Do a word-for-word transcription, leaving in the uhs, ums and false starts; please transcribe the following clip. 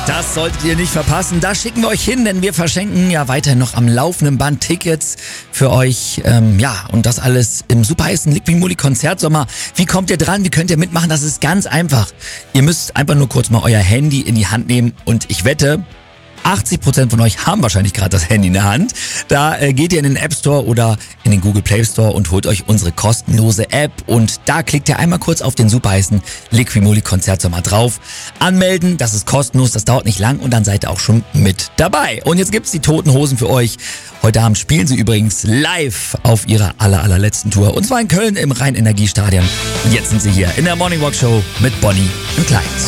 Das solltet ihr nicht verpassen. Da schicken wir euch hin, denn wir verschenken ja weiterhin noch am laufenden Band Tickets für euch. Ähm, ja, und das alles im super heißen Liquimoli Konzertsommer. Wie kommt ihr dran? Wie könnt ihr mitmachen? Das ist ganz einfach. Ihr müsst einfach nur kurz mal euer Handy in die Hand nehmen und ich wette, achtzig Prozent von euch haben wahrscheinlich gerade das Handy in der Hand. Da äh, geht ihr in den App Store oder in den Google Play Store und holt euch unsere kostenlose App. Und da klickt ihr einmal kurz auf den super heißen Liquimoli Konzertsommer drauf. Anmelden, das ist kostenlos, das dauert nicht lang und dann seid ihr auch schon mit dabei. Und jetzt gibt's die Toten Hosen für euch. Heute Abend spielen sie übrigens live auf ihrer aller, allerletzten Tour. Und zwar in Köln im Rhein-Energie-Stadion. Und jetzt sind sie hier in der Morning Walk Show mit Bonnie und Clyde.